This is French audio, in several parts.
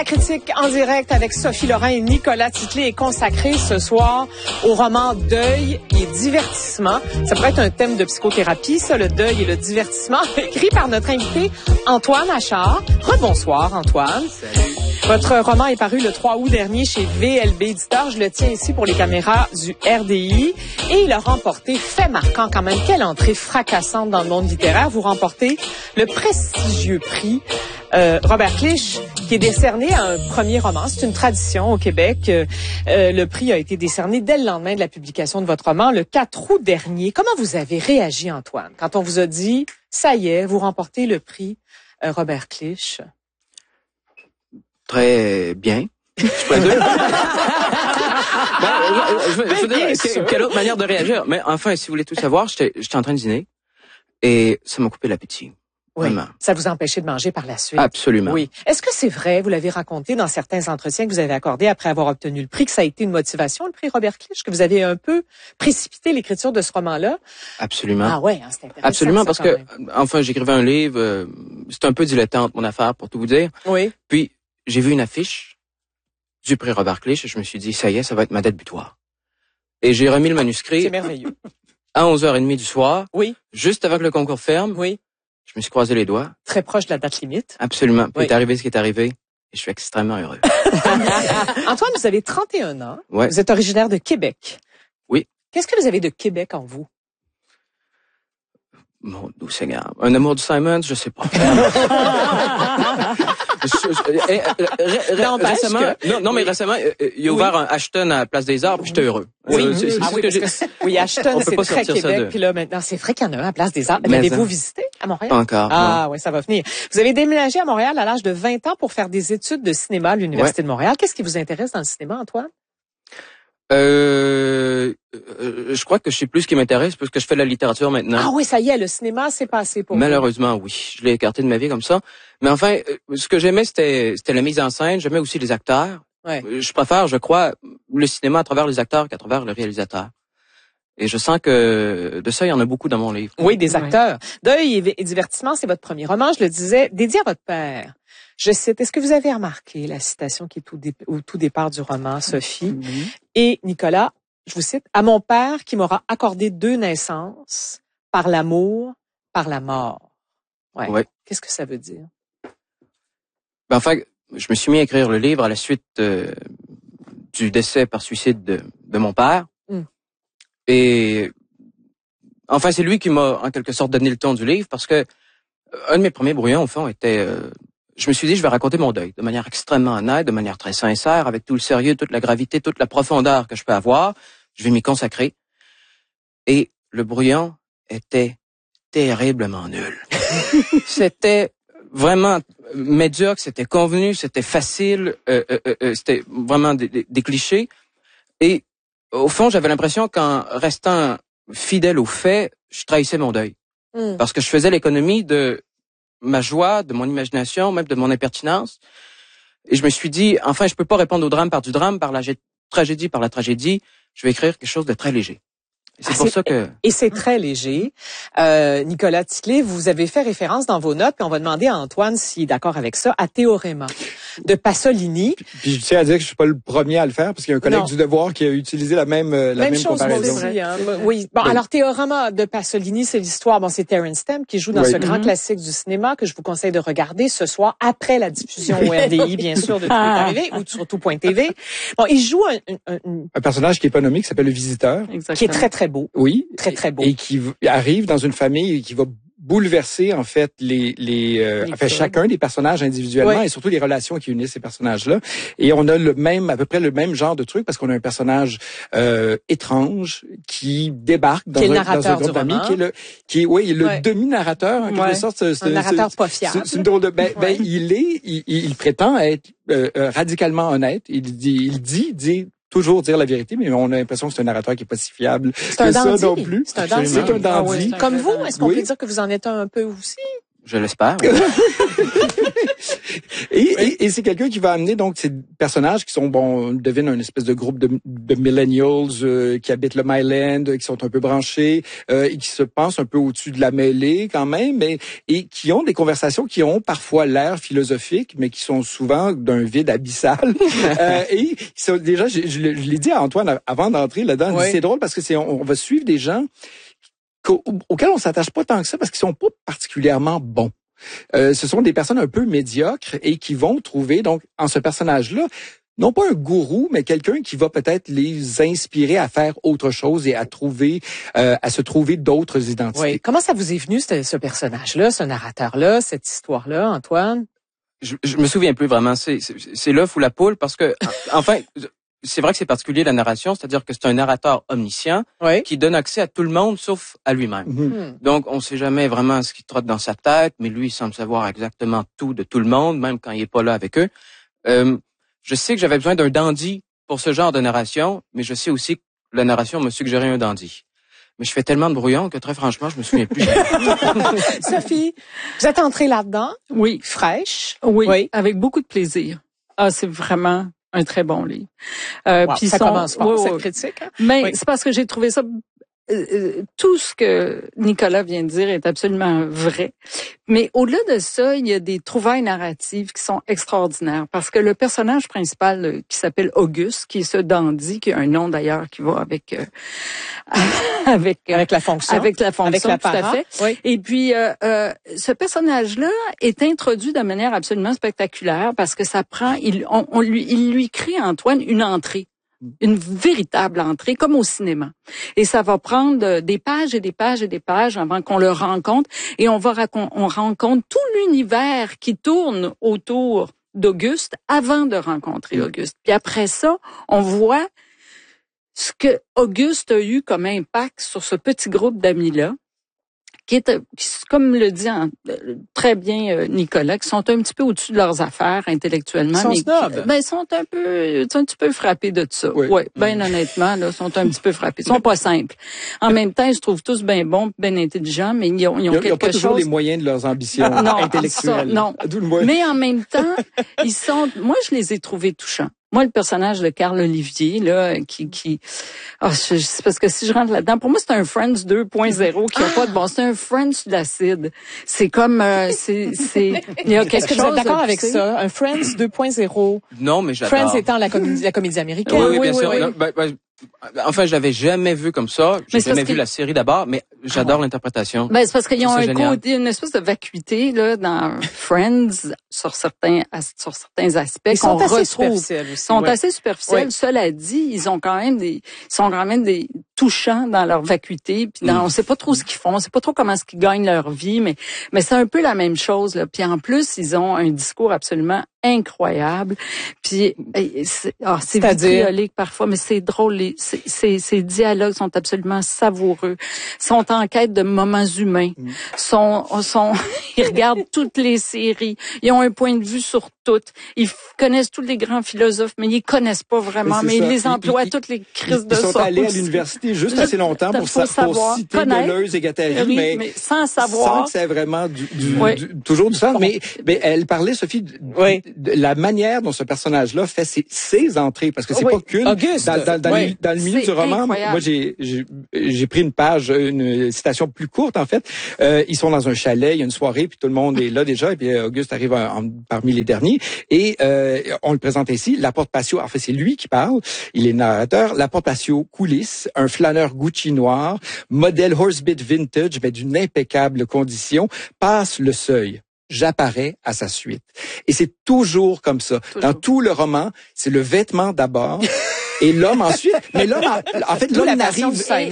La critique en direct avec Sophie Laurent et Nicolas Titley est consacrée ce soir au roman Deuil et divertissement. Ça pourrait être un thème de psychothérapie, ça, le deuil et le divertissement, écrit par notre invité Antoine Achard. Rebonsoir, Antoine. Salut. Votre roman est paru le 3 août dernier chez VLB Éditeur. Je le tiens ici pour les caméras du RDI. Et il a remporté, fait marquant quand même, quelle entrée fracassante dans le monde littéraire. Vous remportez le prestigieux prix Robert Clich, qui est décerné à un premier roman. C'est une tradition au Québec. Le prix a été décerné dès le lendemain de la publication de votre roman, le 4 août dernier. Comment vous avez réagi, Antoine, quand on vous a dit, ça y est, vous remportez le prix Robert Clich? Très bien. Je pourrais dire. Je veux dire, quelle autre manière de réagir? Mais enfin, si vous voulez tout savoir, j'étais en train de dîner et ça m'a coupé l'appétit. Oui, vraiment. ça vous a empêché de manger par la suite. Absolument. Oui. Est-ce que c'est vrai, vous l'avez raconté dans certains entretiens que vous avez accordés après avoir obtenu le prix, que ça a été une motivation, le prix Robert Clich, que vous avez un peu précipité l'écriture de ce roman-là? Absolument. Ah ouais, c'est intéressant. Absolument, parce que, même. enfin, j'écrivais un livre, c'est un peu dilettante, mon affaire, pour tout vous dire. Oui. Puis, j'ai vu une affiche du prix Robert Clich et je me suis dit, ça y est, ça va être ma date butoir. Et j'ai remis le manuscrit. C'est merveilleux. À 11h30 du soir. Oui. Juste avant que le concours ferme. Oui. Je me suis croisé les doigts. Très proche de la date limite. Absolument. Puis Oui. est arrivé ce qui est arrivé. Et je suis extrêmement heureux. Antoine, vous avez 31 ans. Ouais. Vous êtes originaire de Québec. Oui. Qu'est-ce que vous avez de Québec en vous? Mon doux Seigneur. Un amour du Simon, je sais pas. Récemment, mais récemment, il a ouvert un Ashton à la Place des Arts, puis j'étais heureux. Oui, oui, Ashton, On peut c'est pas très sortir ça Québec. de- Puis là, maintenant, c'est vrai qu'il y en a un à la Place des Arts. Mais L'avez-vous ça. visité à Montréal? Pas encore. Ah oui, ça va venir. Vous avez déménagé à Montréal à l'âge de 20 ans pour faire des études de cinéma à l'Université de Montréal. Qu'est-ce qui vous intéresse dans le cinéma, Antoine? Je crois que je sais plus ce qui m'intéresse parce que je fais de la littérature maintenant. Ah oui, ça y est, le cinéma, c'est passé pour vous. Malheureusement, oui. Je l'ai écarté de ma vie comme ça. Mais enfin, ce que j'aimais, c'était la mise en scène. J'aimais aussi les acteurs. Ouais. Je préfère, je crois, le cinéma à travers les acteurs qu'à travers le réalisateur. Et je sens que de ça, il y en a beaucoup dans mon livre. Oui, des acteurs. Deuil et divertissement, c'est votre premier roman, je le disais, dédié à votre père. Je cite, est-ce que vous avez remarqué la citation qui est au tout départ du roman, Sophie? Et Nicolas, je vous cite, « À mon père qui m'aura accordé 2 naissances, par l'amour, par la mort. » Ouais. Qu'est-ce que ça veut dire? Ben, enfin, je me suis mis à écrire le livre à la suite du décès par suicide de mon père. Mm. Et enfin, c'est lui qui m'a en quelque sorte donné le ton du livre parce que un de mes premiers brouillons, au fond, était... je me suis dit, je vais raconter mon deuil de manière extrêmement honnête, de manière très sincère, avec tout le sérieux, toute la gravité, toute la profondeur que je peux avoir. Je vais m'y consacrer. Et le brouillon était terriblement nul. C'était vraiment médiocre, c'était convenu, c'était facile, c'était vraiment des clichés. Et au fond, j'avais l'impression qu'en restant fidèle aux faits, je trahissais mon deuil. Mm. Parce que je faisais l'économie de ma joie, de mon imagination, même de mon impertinence. Et je me suis dit, enfin, je peux pas répondre au drame par du drame, par la tragédie par la tragédie. Je vais écrire quelque chose de très léger. Et c'est pour ça que... Et c'est très léger. Nicolas Titley, vous avez fait référence dans vos notes, puis on va demander à Antoine s'il est d'accord avec ça, à Théoréma de Pasolini. Puis je tiens à dire que je suis pas le premier à le faire parce qu'il y a un collègue Non. du Devoir qui a utilisé la même Chose, moi comparaison. aussi. Hein. Oui. Bon, alors Théoréma de Pasolini, c'est l'histoire. Bon, c'est Terence Stamp qui joue dans ce grand classique du cinéma que je vous conseille de regarder ce soir après la diffusion au RDI, bien sûr, de Tout est arrivé ou sur tout.tv. Bon, il joue Un personnage qui est pas nommé, qui s'appelle le Visiteur. qui est très très beau. Oui. Très, très beau. Et qui arrive dans une famille et qui va bouleverser en fait chacun des personnages individuellement Oui. et surtout les relations qui unissent ces personnages-là. Et on a à peu près le même genre de truc parce qu'on a un personnage étrange qui débarque dans un groupe d'amis, qui est le demi-narrateur en quelque sorte. Un narrateur pas fiable. C'est une drôle de il prétend être radicalement honnête. Il dit toujours dire la vérité, mais on a l'impression que c'est un narrateur qui est pas si fiable C'est un que ça dandy. non plus. C'est un dandy. C'est un dandy. Comme vous, est-ce qu'on Oui. peut dire que vous en êtes un peu aussi? Je l'espère. Et c'est quelqu'un qui va amener donc ces personnages qui sont, bon, on devine une espèce de groupe de millennials qui habitent le Myland, qui sont un peu branchés et qui se pensent un peu au-dessus de la mêlée quand même, et qui ont des conversations qui ont parfois l'air philosophiques, mais qui sont souvent d'un vide abyssal. Et déjà, je l'ai dit à Antoine avant d'entrer là-dedans, oui. C'est drôle parce que on va suivre des gens auxquels on s'attache pas tant que ça parce qu'ils sont pas particulièrement bons. Ce sont des personnes un peu médiocres et qui vont trouver donc en ce personnage-là non pas un gourou, mais quelqu'un qui va peut-être les inspirer à faire autre chose et à se trouver d'autres identités. Oui. Comment ça vous est venu ce personnage-là, ce narrateur-là, cette histoire-là, Antoine? Je me souviens plus vraiment. C'est l'œuf ou la poule parce que enfin. C'est vrai que c'est particulier la narration, c'est-à-dire que c'est un narrateur omniscient qui donne accès à tout le monde sauf à lui-même. Mm-hmm. Donc, on sait jamais vraiment ce qui trotte dans sa tête, mais lui, il semble savoir exactement tout de tout le monde, même quand il est pas là avec eux. Je sais que j'avais besoin d'un dandy pour ce genre de narration, mais je sais aussi que la narration m'a suggéré un dandy. Mais je fais tellement de brouillon que très franchement, je me souviens plus. Sophie, vous êtes entrée là-dedans? Oui. Fraîche? Oui, avec beaucoup de plaisir. Ah, c'est vraiment un très bon livre. Puis ça commence par cette critique. Hein? Mais c'est parce que j'ai trouvé ça... tout ce que Nicolas vient de dire est absolument vrai. Mais au-delà de ça, il y a des trouvailles narratives qui sont extraordinaires. Parce que le personnage principal qui s'appelle Auguste, qui est ce dandy, qui a un nom d'ailleurs qui va avec la fonction. Avec la fonction, avec la tout à fait. Oui. Et puis, ce personnage-là est introduit de manière absolument spectaculaire parce que ça prend... Il lui crée, Antoine, une entrée. Une véritable entrée, comme au cinéma. Et ça va prendre des pages et des pages et des pages avant qu'on le rencontre. Et on rencontre tout l'univers qui tourne autour d'Auguste avant de rencontrer Auguste. Puis après ça, on voit ce que Auguste a eu comme impact sur ce petit groupe d'amis-là, qui comme le dit très bien Nicolas, qui sont un petit peu au-dessus de leurs affaires intellectuellement. Ils sont sont un petit peu frappés de ça. Oui. Ben honnêtement, là, sont un petit peu frappés. Ils sont pas simples. En même temps, ils se trouvent tous bien bons, bien intelligents, mais ils ont quelque chose. Ils n'ont pas toujours les moyens de leurs ambitions intellectuelles. Non. Mais en même temps, moi, je les ai trouvés touchants. Moi, le personnage de Carl Olivier, là, c'est parce que si je rentre là-dedans, pour moi, c'est un Friends 2.0 qui a pas de bon. C'est un Friends de l'acide. C'est comme, il y a quelque chose. Est-ce que vous êtes d'accord avec ça? Un Friends 2.0? Non, mais j'adore. Friends étant la comédie américaine. Oui, bien sûr. Oui. Non, enfin, je l'avais jamais vu comme ça. J'ai jamais vu la série d'abord, mais j'adore l'interprétation. Ben, c'est parce qu'ils ont une espèce de vacuité, là, dans Friends, sur certains aspects qu'on retrouve. Ils sont assez superficiels. Oui. Cela dit, ils sont quand même des touchants dans leur vacuité, puis on sait pas trop ce qu'ils font, on sait pas trop comment est-ce qu'ils gagnent leur vie, mais c'est un peu la même chose, là. Puis en plus, ils ont un discours absolument incroyable. Puis c'est vitriolique parfois, mais c'est drôle. Ces dialogues sont absolument savoureux. Sont en quête de moments humains. Ils regardent toutes les séries. Ils ont un point de vue sur toutes. Ils connaissent tous les grands philosophes, mais ils connaissent pas vraiment. Mais ils les emploient toutes les crises de sorte. Ils sont allés à l'université juste assez longtemps pour citer Deleuze et Guattari, mais sans savoir. Sans que c'est vraiment toujours du sens. Mais elle parlait, Sophie, de la manière dont ce personnage-là fait ses entrées, parce que c'est pas qu'une. Auguste. Dans le milieu du roman, moi j'ai pris une page, une citation plus courte en fait. Ils sont dans un chalet, il y a une soirée, puis tout le monde est là déjà, et puis Auguste arrive parmi les derniers, et on le présente ici. Laporte Patio, en fait c'est lui qui parle, il est narrateur. Laporte Patio coulisse, un flâneur Gucci noir, modèle Horsebit vintage, mais d'une impeccable condition, passe le seuil. J'apparais à sa suite. Et c'est toujours comme ça. Dans tout le roman, c'est le vêtement d'abord. Et l'homme ensuite, mais l'homme, en fait, l'homme n'arrive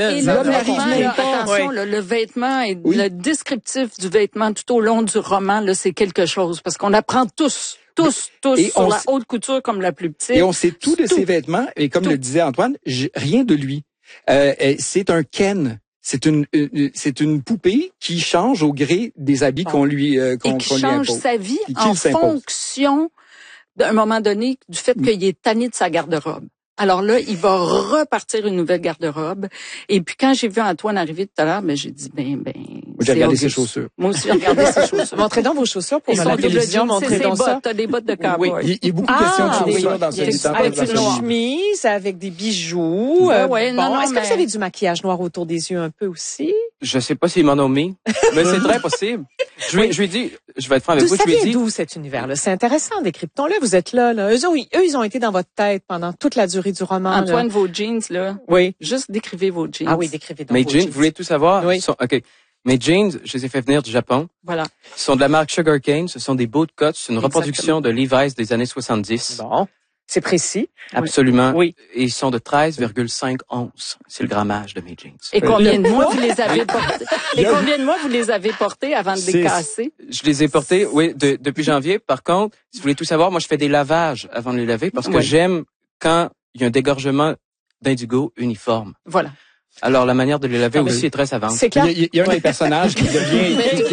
attention, le vêtement et le descriptif du vêtement tout au long du roman, là, c'est quelque chose. Parce qu'on apprend tous sur la haute couture comme la plus petite. Et on sait tout de ses vêtements. Et comme le disait Antoine, rien de lui. C'est un Ken. C'est une poupée qui change au gré des habits qu'on lui impose. Qui change sa vie en fonction d'un moment donné du fait qu'il est tanné de sa garde-robe. Alors là, il va repartir une nouvelle garde-robe. Et puis quand j'ai vu Antoine arriver tout à l'heure, j'ai dit, j'ai regardé ses chaussures. Moi aussi, j'ai regardé ses chaussures. Montrez donc vos chaussures pour la télévision. Montrez donc ça. T'as des bottes de cowboy. Oui, il y a beaucoup de questions de chaussures dans ce temps. Avec une chemise, avec des bijoux. Est-ce que vous avez du maquillage noir autour des yeux un peu aussi? Je sais pas s'ils m'en ont mis, mais c'est très possible. Je lui ai dit, je vais être franc avec vous, je lui ai dit. D'où cet univers-là? C'est intéressant, décryptons-le. Vous êtes là. Eux, ils ont été dans votre tête pendant toute la durée du roman. Antoine, vos jeans, là. Oui. Juste décrivez vos jeans. Ah oui, décrivez donc mes vos jeans. jeans. Vous voulez tout savoir? Oui. OK. Mes jeans, je les ai fait venir du Japon. Voilà. Ils sont de la marque Sugarcane. Ce sont des bootcuts. C'est une reproduction de Levi's des années 70. Bon. C'est précis. Absolument. Oui. Et ils sont de 13,5 onces. C'est le grammage de mes jeans. Et combien de mois vous les avez portés? Et combien de mois vous les avez portés avant de les casser? Je les ai portés, oui, depuis janvier. Par contre, si vous voulez tout savoir, moi, je fais des lavages avant de les laver parce que j'aime quand il y a un dégorgement d'indigo uniforme. Voilà. Alors, la manière de les laver aussi est très savante. C'est clair. Il y a un des personnages qui devient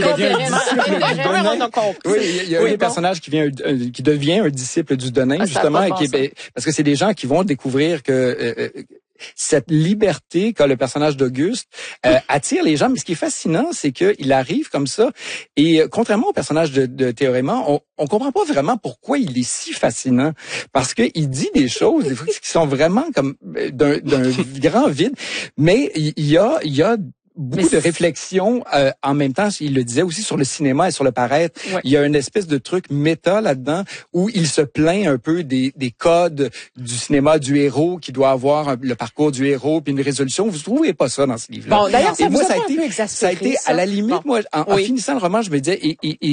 des personnages qui devient un disciple du Donin, justement, parce que c'est des gens qui vont découvrir que cette liberté qu'a le personnage d'Auguste attire les gens. Mais ce qui est fascinant, c'est qu'il arrive comme ça. Et contrairement au personnage de Théoréma, on comprend pas vraiment pourquoi il est si fascinant. Parce que il dit des choses, des fois, qui sont vraiment comme d'un grand vide. Mais il y a beaucoup de réflexions en même temps. Il le disait aussi sur le cinéma et sur le paraître. Ouais. Il y a une espèce de truc méta là-dedans où il se plaint un peu des codes du cinéma du héros qui doit avoir le parcours du héros puis une résolution. Vous trouvez pas ça dans ce livre-là? Bon, d'ailleurs, ça a été à la limite, moi, en finissant le roman, je me disais,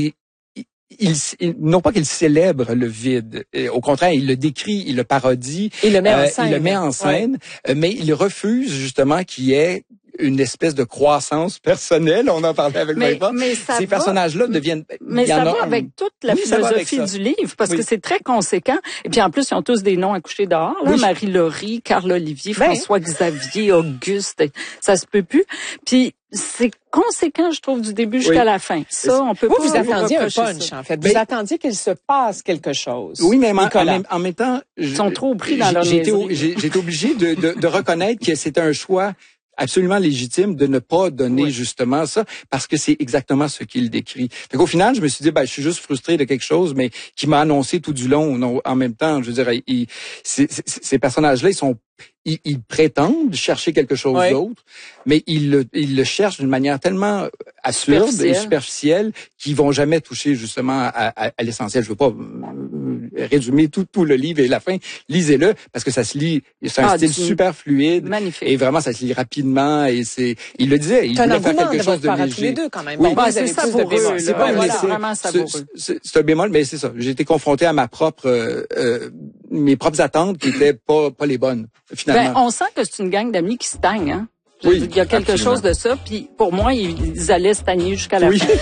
non pas qu'il célèbre le vide, au contraire, il le décrit, il le parodie, il le met en scène, mais il refuse justement qu'il y ait une espèce de croissance personnelle. On en parlait avec Vincent. Ces personnages-là deviennent... Mais ça va avec toute la philosophie du livre, parce que c'est très conséquent. Et puis en plus, ils ont tous des noms à coucher dehors. Là. Marie-Laurie, Carl-Olivier, François-Xavier, Auguste, ça se peut plus. Puis c'est conséquent, je trouve, du début jusqu'à la fin. Ça, on peut pas... Vous attendiez un punch, en fait. Vous attendiez qu'il se passe quelque chose. Oui, mais en même temps... Ils sont trop pris dans leur J'ai été obligé de reconnaître que c'était un choix absolument légitime de ne pas donner justement ça, parce que c'est exactement ce qu'il décrit. Fait qu'au final, je me suis dit, je suis juste frustré de quelque chose, mais qui m'a annoncé tout du long. En même temps, je veux dire, ces personnages-là, ils prétendent chercher quelque chose d'autre, mais ils le cherchent d'une manière tellement absurde et superficielle qu'ils vont jamais toucher justement à l'essentiel. Je veux pas résumer tout le livre et la fin. Lisez-le parce que ça se lit. C'est un style super fluide. Magnifique. Et vraiment, ça se lit rapidement. Et il le disait, il voulait faire quelque chose de léger. Tous les deux quand même. Oui, c'est savoureux. C'est pas vraiment savoureux. C'est un bémol, mais c'est ça. J'ai été confronté à mes propres attentes qui étaient pas les bonnes finalement. On sent que c'est une gang d'amis qui se tagnent, hein? Oui, il y a quelque chose de ça, puis pour moi, ils allaient se tagner jusqu'à la fin.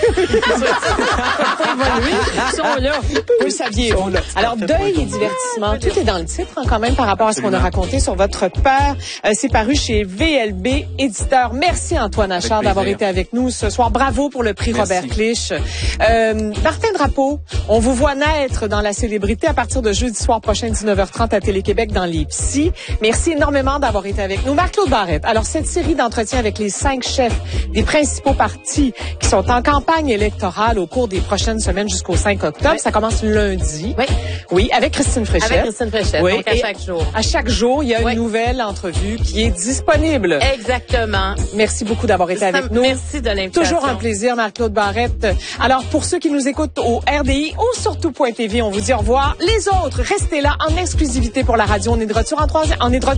Ils sont là. Vous le saviez. Alors, deuil et divertissement, tout est dans le titre quand même par rapport à ce qu'on a raconté sur votre père. C'est paru chez VLB Éditeur. Merci Antoine Achard d'avoir été avec nous ce soir. Bravo pour le prix Robert Clich. Martin Drapeau, on vous voit naître dans la célébrité à partir de jeudi soir prochain, 19h30 à Télé-Québec dans les Psy. Merci énormément d'avoir été avec nous. Marc-Claude Barrette. Alors, cette série d'entretien avec les 5 chefs des principaux partis qui sont en campagne électorale au cours des prochaines semaines jusqu'au 5 octobre. Ça commence lundi. Oui, avec Christine Fréchette. Avec Christine Fréchette, donc à chaque jour. À chaque jour, il y a une nouvelle entrevue qui est disponible. Exactement. Merci beaucoup d'avoir été avec nous. Merci de l'invitation. Toujours un plaisir, Marc-Claude Barrette. Alors, pour ceux qui nous écoutent au RDI ou sur tout.tv, on vous dit au revoir. Les autres, restez là en exclusivité pour la radio. On est de retour en 3.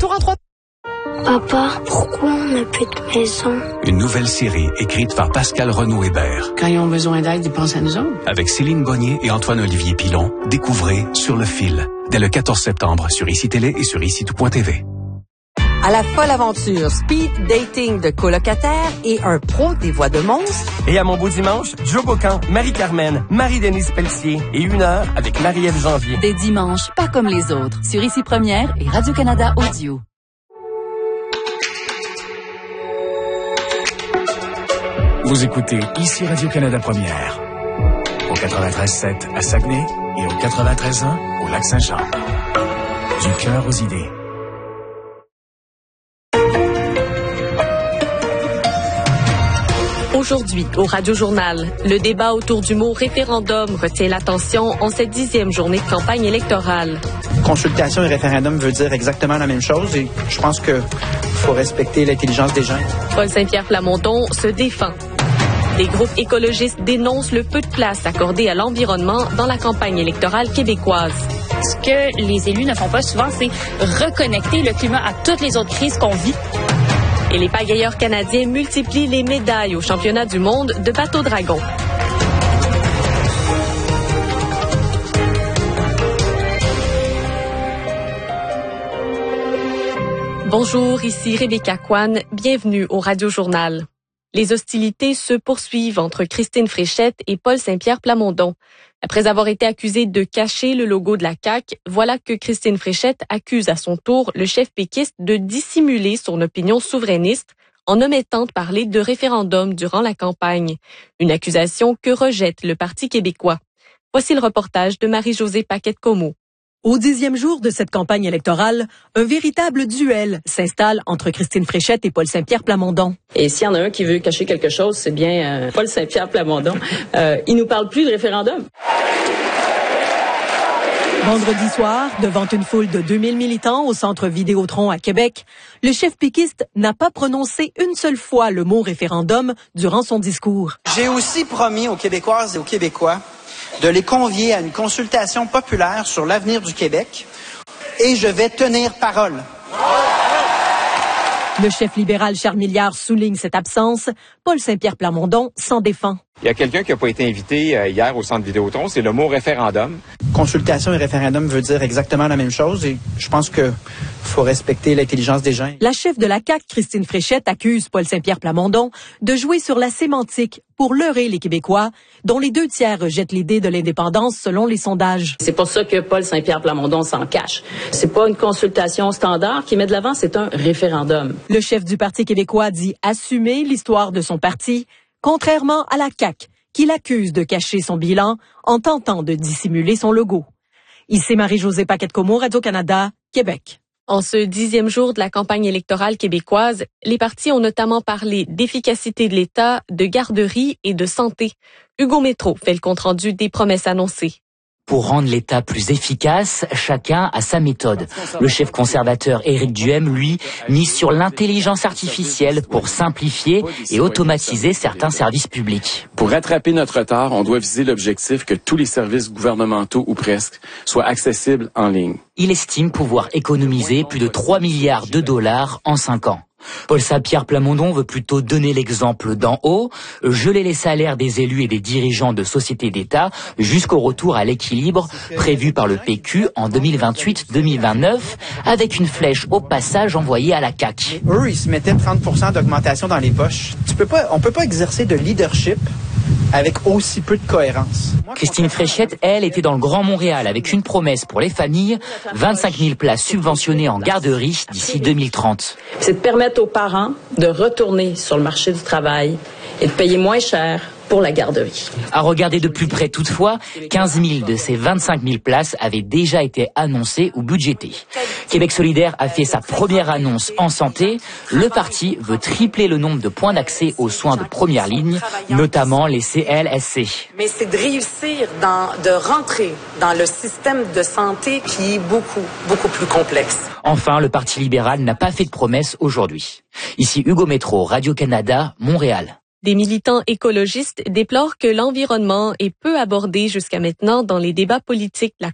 Papa, pourquoi on n'a plus de maison? Une nouvelle série écrite par Pascal Renaud-Hébert. Quand ils ont besoin d'aide, ils pensent à nous autres. Avec Céline Bonnier et Antoine-Olivier Pilon, découvrez Sur le fil, dès le 14 septembre sur ICI Télé et sur ICI-tout.tv. À la folle aventure speed dating de colocataires et un pro des voix de monstres. Et à mon beau dimanche, Joe Bocan, Marie-Carmen, Marie-Denise Pelletier et 1 heure avec Marie-Ève Janvier. Des dimanches pas comme les autres sur ICI Première et Radio-Canada Audio. Vous écoutez ici Radio-Canada Première, au 93.7 à Saguenay et au 93.1 au Lac-Saint-Jean. Du cœur aux idées. Aujourd'hui, au Radio-Journal, le débat autour du mot référendum retient l'attention en cette 10e journée de campagne électorale. Consultation et référendum veut dire exactement la même chose et je pense qu'il faut respecter l'intelligence des gens. Paul Saint-Pierre Plamondon se défend. Des groupes écologistes dénoncent le peu de place accordée à l'environnement dans la campagne électorale québécoise. Ce que les élus ne font pas souvent, c'est reconnecter le climat à toutes les autres crises qu'on vit. Et les pagailleurs canadiens multiplient les médailles au championnat du monde de bateau-dragon. Bonjour, ici Rebecca Kwan. Bienvenue au Radio-Journal. Les hostilités se poursuivent entre Christine Fréchette et Paul Saint-Pierre Plamondon. Après avoir été accusé de cacher le logo de la CAQ, voilà que Christine Fréchette accuse à son tour le chef péquiste de dissimuler son opinion souverainiste en omettant de parler de référendum durant la campagne. Une accusation que rejette le Parti québécois. Voici le reportage de Marie-Josée Paquette-Comeau. Au 10e jour de cette campagne électorale, un véritable duel s'installe entre Christine Fréchette et Paul Saint-Pierre Plamondon. Et s'il y en a un qui veut cacher quelque chose, c'est bien Paul Saint-Pierre Plamondon. Il nous parle plus de référendum. Vendredi soir, devant une foule de 2000 militants au centre Vidéotron à Québec, le chef péquiste n'a pas prononcé une seule fois le mot référendum durant son discours. J'ai aussi promis aux Québécoises et aux Québécois de les convier à une consultation populaire sur l'avenir du Québec et je vais tenir parole. Le chef libéral Charles Milliard souligne cette absence. Paul Saint-Pierre Plamondon s'en défend. Il y a quelqu'un qui n'a pas été invité hier au centre Vidéotron, c'est le mot référendum. Consultation et référendum veut dire exactement la même chose et je pense qu'il faut respecter l'intelligence des gens. La chef de la CAQ, Christine Fréchette, accuse Paul Saint-Pierre Plamondon de jouer sur la sémantique pour leurrer les Québécois, dont les 2/3 rejettent l'idée de l'indépendance selon les sondages. C'est pour ça que Paul Saint-Pierre Plamondon s'en cache. C'est pas une consultation standard qui met de l'avant, c'est un référendum. Le chef du Parti québécois dit assumer l'histoire de son parti, contrairement à la CAQ, qui l'accuse de cacher son bilan en tentant de dissimuler son logo. Ici Marie-Josée Paquette-Comeau, Radio-Canada, Québec. En ce 10e jour de la campagne électorale québécoise, les partis ont notamment parlé d'efficacité de l'État, de garderie et de santé. Hugo Métro fait le compte-rendu des promesses annoncées. Pour rendre l'État plus efficace, chacun a sa méthode. Le chef conservateur Éric Duhaime, lui, mise sur l'intelligence artificielle pour simplifier et automatiser certains services publics. Pour rattraper notre retard, on doit viser l'objectif que tous les services gouvernementaux, ou presque, soient accessibles en ligne. Il estime pouvoir économiser plus de 3 milliards de dollars en 5 ans. Paul Saint-Pierre Plamondon veut plutôt donner l'exemple d'en haut, geler les salaires des élus et des dirigeants de sociétés d'État jusqu'au retour à l'équilibre prévu par le PQ en 2028-2029, avec une flèche au passage envoyée à la CAQ. Eux, ils se mettaient 30% d'augmentation dans les poches. On peut pas exercer de leadership avec aussi peu de cohérence. Christine Fréchette, elle, était dans le Grand Montréal avec une promesse pour les familles, 25 000 places subventionnées en garderie d'ici 2030. C'est de permettre aux parents de retourner sur le marché du travail et de payer moins cher pour la garderie. À regarder de plus près toutefois, 15 000 de ces 25 000 places avaient déjà été annoncées ou budgétées. Québec solidaire a fait sa première annonce en santé. Le parti veut tripler le nombre de points d'accès aux soins de première ligne, notamment les CLSC. Mais c'est de réussir de rentrer dans le système de santé qui est beaucoup plus complexe. Enfin, le Parti libéral n'a pas fait de promesses aujourd'hui. Ici Hugo Métro, Radio-Canada, Montréal. Des militants écologistes déplorent que l'environnement est peu abordé jusqu'à maintenant dans les débats politiques de la